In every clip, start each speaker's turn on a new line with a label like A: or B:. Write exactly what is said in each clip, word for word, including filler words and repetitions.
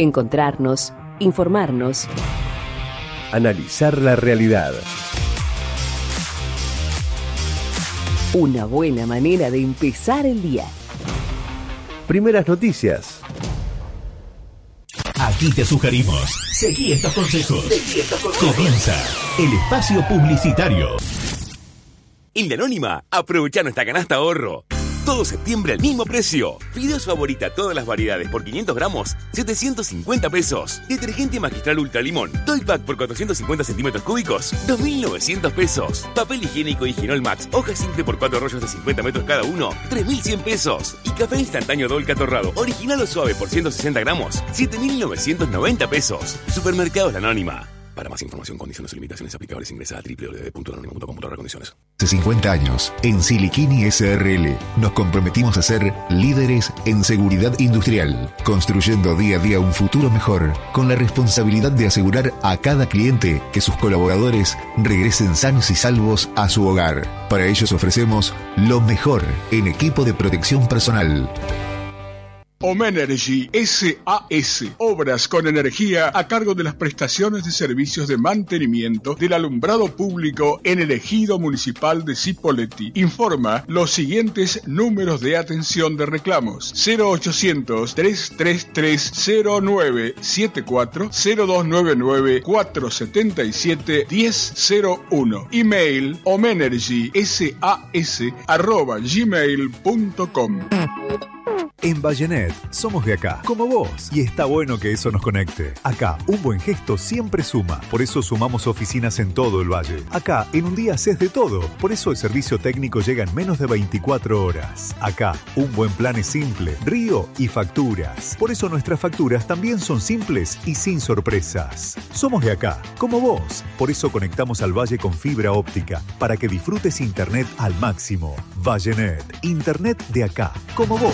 A: Encontrarnos, informarnos,
B: analizar la realidad.
A: Una buena manera de empezar el día.
B: Primeras noticias.
C: Aquí te sugerimos. Seguí estos consejos. Seguí estos consejos. Comienza el espacio publicitario.
D: En La Anónima, aprovecha nuestra canasta ahorro. Todo septiembre al mismo precio. Fideos Favorita, todas las variedades por quinientos gramos, setecientos cincuenta pesos. Detergente Magistral Ultra Limón, Toy Pack por cuatrocientos cincuenta centímetros cúbicos, dos mil novecientos pesos. Papel higiénico Higienol Max, hoja simple por cuatro rollos de cincuenta metros cada uno, tres mil cien pesos. Y café instantáneo Dolca Torrado, original o suave por ciento sesenta gramos, siete mil novecientos noventa pesos. Supermercados La Anónima. Para más información, condiciones y limitaciones aplicables, ingresa a doble u doble u doble u punto anónima punto com punto a r condiciones.
E: Hace cincuenta años, en Siliquini S R L, nos comprometimos a ser líderes en seguridad industrial, construyendo día a día un futuro mejor, con la responsabilidad de asegurar a cada cliente que sus colaboradores regresen sanos y salvos a su hogar. Para ellos ofrecemos lo mejor en equipo de protección personal.
F: Omenergy S A S, obras con energía a cargo de las prestaciones de servicios de mantenimiento del alumbrado público en el ejido municipal de Cipolletti. Informa los siguientes números de atención de reclamos: cero ochocientos, trescientos treinta y tres, cero nueve setenta y cuatro, cero dos noventa y nueve, cuatrocientos setenta y siete, diez cero uno. Email omenergysas arroba gmail punto com.
G: En Vallenet somos de acá, como vos, y está bueno que eso nos conecte. Acá, un buen gesto siempre suma, por eso sumamos oficinas en todo el valle. Acá, en un día haces de todo, por eso el servicio técnico llega en menos de veinticuatro horas. Acá, un buen plan es simple, río y facturas. Por eso nuestras facturas también son simples y sin sorpresas. Somos de acá, como vos, por eso conectamos al valle con fibra óptica, para que disfrutes internet al máximo. Vallenet, internet de acá, como vos.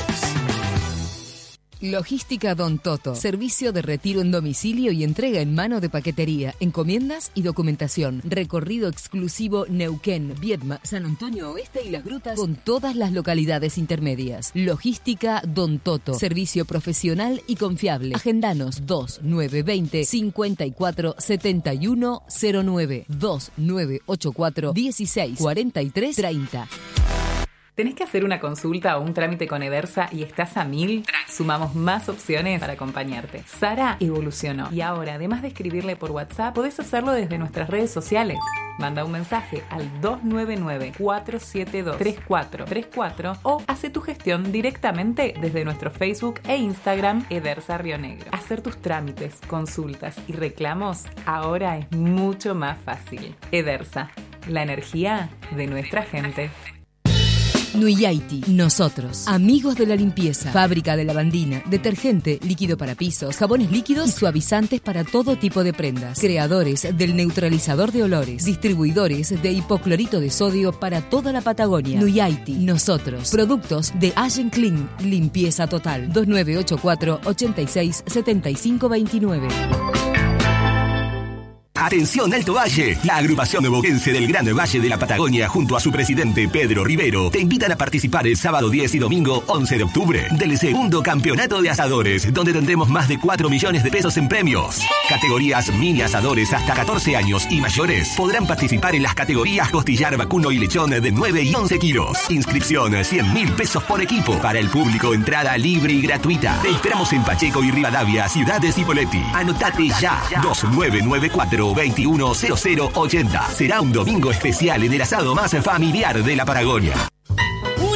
H: Logística Don Toto. Servicio de retiro en domicilio y entrega en mano de paquetería, encomiendas y documentación. Recorrido exclusivo Neuquén, Viedma, San Antonio Oeste y Las Grutas con todas las localidades intermedias. Logística Don Toto. Servicio profesional y confiable. Agendanos dos nueve dos cero, cinco cuatro siete uno cero nueve, dos nueve ocho cuatro, dieciséis cuarenta y tres treinta.
I: ¿Tenés que hacer una consulta o un trámite con Edersa y estás a mil? Sumamos más opciones para acompañarte. Sara evolucionó y ahora, además de escribirle por WhatsApp, podés hacerlo desde nuestras redes sociales. Manda un mensaje al dos nueve nueve, cuatro siete dos, tres cuatro tres cuatro o hace tu gestión directamente desde nuestro Facebook e Instagram Edersa Río Negro. Hacer tus trámites, consultas y reclamos ahora es mucho más fácil. Edersa, la energía de nuestra gente.
H: Nuyaiti, nosotros, amigos de la limpieza, fábrica de lavandina, detergente, líquido para pisos, jabones líquidos y suavizantes para todo tipo de prendas, creadores del neutralizador de olores, distribuidores de hipoclorito de sodio para toda la Patagonia. Nuyaiti, nosotros, productos de Allen Clean, limpieza total, dos nueve ocho cuatro, ochenta y seis, setenta y cinco veintinueve.
C: Atención Alto Valle, la agrupación boquense del Gran Valle de la Patagonia junto a su presidente Pedro Rivero te invitan a participar el sábado diez y domingo once de octubre del segundo campeonato de asadores, donde tendremos más de cuatro millones de pesos en premios. Categorías mini asadores hasta catorce años y mayores podrán participar en las categorías costillar, vacuno y lechón de nueve y once kilos. Inscripción cien mil pesos por equipo. Para el público, entrada libre y gratuita. Te esperamos en Pacheco y Rivadavia, ciudad de Cipolletti. Anotate ya, dos nueve nueve cuatro, veintiuno cero cero ochenta. Será un domingo especial en el asado más familiar de la Patagonia.